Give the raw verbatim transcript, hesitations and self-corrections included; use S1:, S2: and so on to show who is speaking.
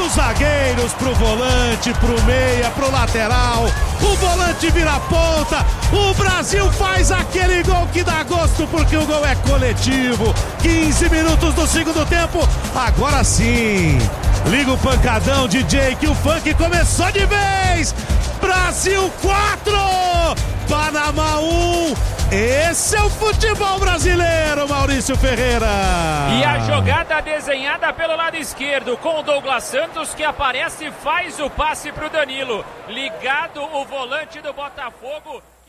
S1: dos zagueiros pro volante, pro meia, pro lateral. O volante vira ponta. O Brasil faz aquele gol que dá gosto porque o gol é coletivo. quinze minutos do segundo tempo. Agora sim. Liga o pancadão, D J, que o funk começou de vez. Brasil quatro, Panamá um. Esse é o futebol brasileiro, Maurício Ferreira.
S2: E a jogada desenhada pelo lado esquerdo, com o Douglas Santos, que aparece e faz o passe para o Danilo. Ligado o volante do Botafogo.